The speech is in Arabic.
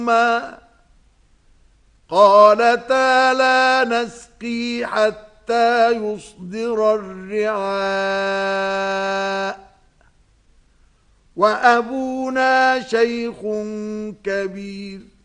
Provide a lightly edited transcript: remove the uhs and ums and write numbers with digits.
قالتا لا نسقي حتى يصدر الرعاء وأبونا شيخ كبير